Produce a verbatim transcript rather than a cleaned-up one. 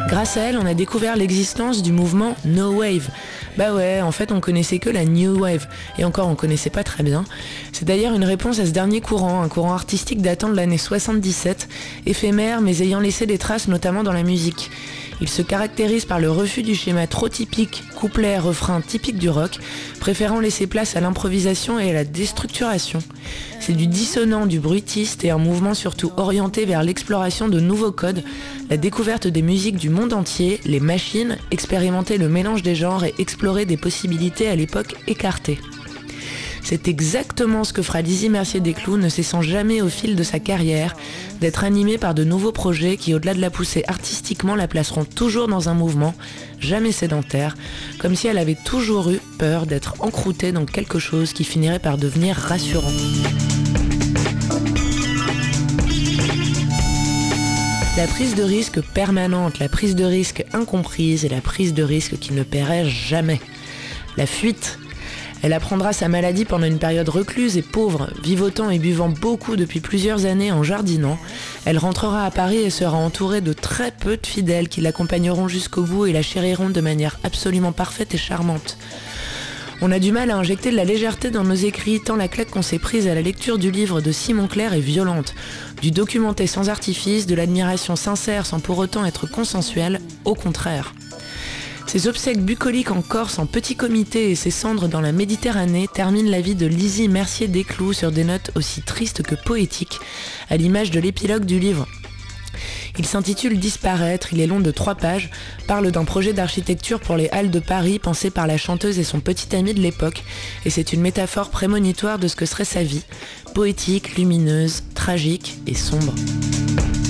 Grâce à elle, on a découvert l'existence du mouvement No Wave. Bah ouais, en fait on connaissait que la New Wave, et encore on connaissait pas très bien. C'est d'ailleurs une réponse à ce dernier courant, un courant artistique datant de l'année soixante-dix-sept, éphémère mais ayant laissé des traces notamment dans la musique. Il se caractérise par le refus du schéma trop typique, couplet, refrain typique du rock, préférant laisser place à l'improvisation et à la déstructuration. C'est du dissonant, du bruitiste et un mouvement surtout orienté vers l'exploration de nouveaux codes, la découverte des musiques du monde entier, les machines, expérimenter le mélange des genres et explorer des possibilités à l'époque écartées. C'est exactement ce que fera Lizzy Mercier-Desclous, ne cessant jamais au fil de sa carrière d'être animée par de nouveaux projets qui, au-delà de la pousser artistiquement, la placeront toujours dans un mouvement, jamais sédentaire, comme si elle avait toujours eu peur d'être encroûtée dans quelque chose qui finirait par devenir rassurant. La prise de risque permanente, la prise de risque incomprise et la prise de risque qui ne paierait jamais. La fuite. Elle apprendra sa maladie pendant une période recluse et pauvre, vivotant et buvant beaucoup depuis plusieurs années en jardinant. Elle rentrera à Paris et sera entourée de très peu de fidèles qui l'accompagneront jusqu'au bout et la chériront de manière absolument parfaite et charmante. On a du mal à injecter de la légèreté dans nos écrits, tant la claque qu'on s'est prise à la lecture du livre de Simon Clerc est violente. Du documenté sans artifice, de l'admiration sincère sans pour autant être consensuelle, au contraire. Ses obsèques bucoliques en Corse en petit comité et ses cendres dans la Méditerranée terminent la vie de Lizzy Mercier-Desclous sur des notes aussi tristes que poétiques, à l'image de l'épilogue du livre. Il s'intitule Disparaître, il est long de trois pages, parle d'un projet d'architecture pour les Halles de Paris pensé par la chanteuse et son petit ami de l'époque, et c'est une métaphore prémonitoire de ce que serait sa vie, poétique, lumineuse, tragique et sombre.